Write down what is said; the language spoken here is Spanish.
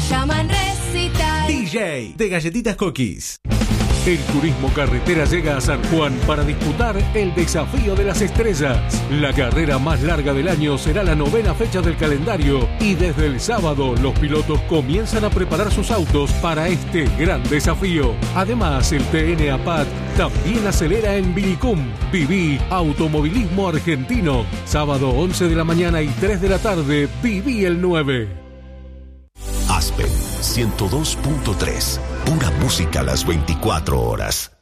llaman recital. DJ de Galletitas Cookies. El turismo carretera llega a San Juan para disputar el Desafío de las Estrellas. La carrera más larga del año será la 9ª fecha del calendario y desde el sábado los pilotos comienzan a preparar sus autos para este gran desafío. Además, el TN APAT también acelera en Vinicum. Viví Automovilismo Argentino. Sábado 11 de la mañana y 3 de la tarde, viví el 9. Aspen 102.3. Pura música a las 24 horas.